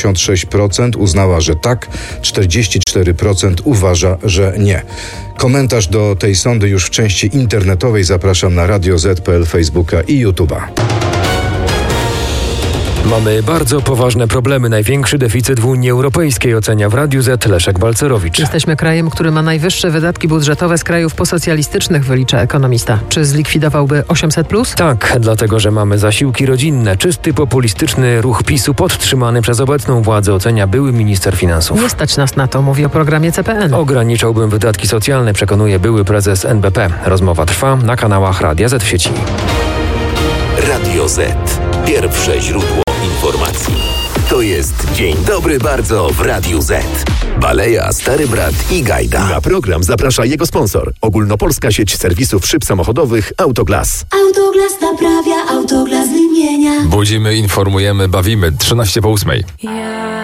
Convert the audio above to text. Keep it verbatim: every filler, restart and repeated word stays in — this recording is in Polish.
sześć procent uznała, że tak, czterdzieści cztery procent uważa, że nie. Komentarz do tej sondy już w części internetowej zapraszam na radio zet kropka pe el, Facebooka i YouTube'a. Mamy bardzo poważne problemy. Największy deficyt w Unii Europejskiej, ocenia w Radiu Z Leszek Balcerowicz. Jesteśmy krajem, który ma najwyższe wydatki budżetowe z krajów posocjalistycznych, wylicza ekonomista. Czy zlikwidowałby osiemset plus? Tak, dlatego że mamy zasiłki rodzinne. Czysty, populistyczny ruch PiSu podtrzymany przez obecną władzę, ocenia były minister finansów. Nie stać nas na to, mówi o programie C P N. Ograniczałbym wydatki socjalne, przekonuje były prezes N B P. Rozmowa trwa na kanałach Radia Z w sieci. Radio Z. Pierwsze źródło informacji. To jest Dzień Dobry Bardzo w Radiu Z. Baleja, Stary Brat i Gajda. Na program zaprasza jego sponsor. Ogólnopolska sieć serwisów szyb samochodowych Autoglas. Autoglas naprawia, Autoglas wymienia. Budzimy, informujemy, bawimy. trzynaście po ósmej.